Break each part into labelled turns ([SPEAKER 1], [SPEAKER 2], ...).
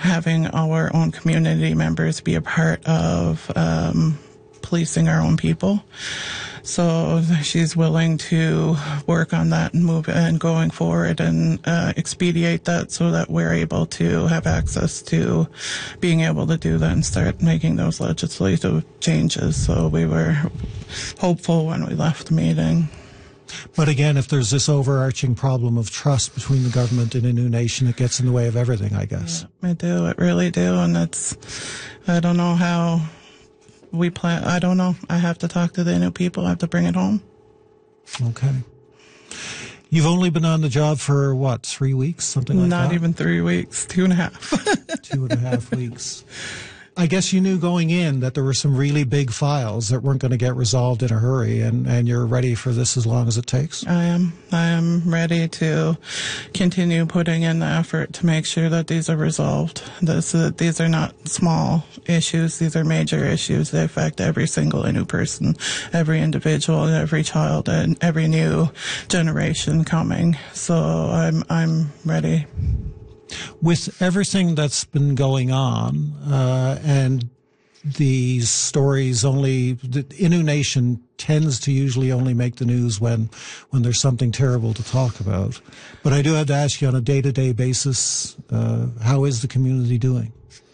[SPEAKER 1] having our own community members be a part of policing our own people. So she's willing to work on that and move and going forward and expedite that so that we're able to have access to being able to do that and start making those legislative changes. So we were hopeful when we left the meeting.
[SPEAKER 2] But again, if there's this overarching problem of trust between the government and Innu Nation, it gets in the way of everything, I guess.
[SPEAKER 1] Yeah, it really do. And I don't know how we plan. I don't know. I have to talk to the Innu people. I have to bring it home.
[SPEAKER 2] Okay. You've only been on the job for, what, 3 weeks? Something like that?
[SPEAKER 1] Not even 3 weeks, 2.5.
[SPEAKER 2] 2.5 weeks. I guess you knew going in that there were some really big files that weren't going to get resolved in a hurry, and you're ready for this as long as it takes?
[SPEAKER 1] I am ready to continue putting in the effort to make sure that these are resolved. These are not small issues. These are major issues. They affect every single Innu person, every individual, every child, and every new generation coming. So I'm ready.
[SPEAKER 2] With everything that's been going on, and these stories the Innu Nation tends to usually only make the news when there's something terrible to talk about. But I do have to ask you on a day-to-day basis, how is the community doing?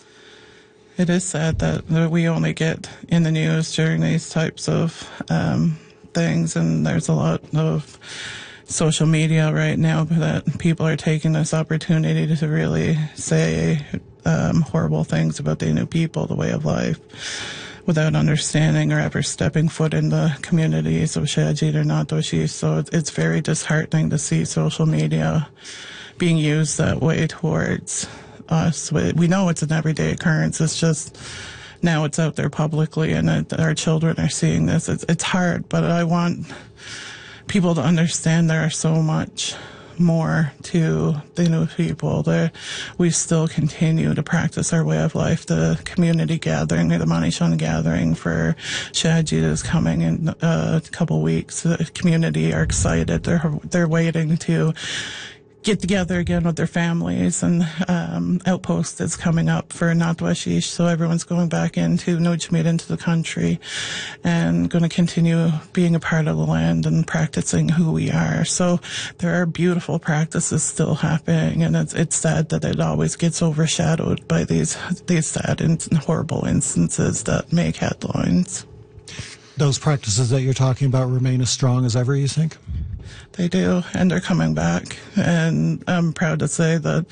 [SPEAKER 1] It is sad that we only get in the news during these types of things, and there's a lot of social media right now that people are taking this opportunity to really say horrible things about the Innu people, the way of life, without understanding or ever stepping foot in the communities of Shadjeet or Natwashish. So it's very disheartening to see social media being used that way towards us. We know it's an everyday occurrence. It's just now it's out there publicly, and our children are seeing this. It's hard, but I want people to understand there are so much more to the Innu people. We still continue to practice our way of life. The community gathering, the Manishan gathering for Shadjeet is coming in a couple weeks. The community are excited. They're waiting to get together again with their families, and Outpost is coming up for Natwashish, so everyone's going back into Nujmeed, into the country, and going to continue being a part of the land and practicing who we are. So there are beautiful practices still happening, and it's sad that it always gets overshadowed by these sad and horrible instances that make headlines.
[SPEAKER 2] Those practices that you're talking about remain as strong as ever, you think?
[SPEAKER 1] They do, and they're coming back. And I'm proud to say that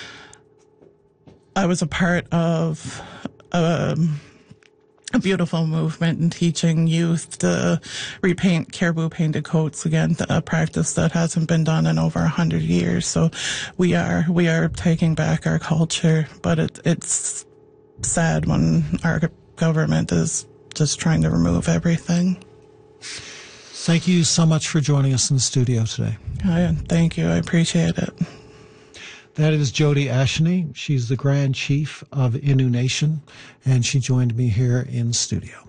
[SPEAKER 1] I was a part of a beautiful movement in teaching youth to repaint caribou painted coats again, a practice that hasn't been done in over 100 years. So we are taking back our culture, but it's sad when our government is just trying to remove everything.
[SPEAKER 2] Thank you so much for joining us in the studio today.
[SPEAKER 1] Thank you. I appreciate it.
[SPEAKER 2] That is Jody Asheny. She's the Grand Chief of Innu Nation, and she joined me here in studio.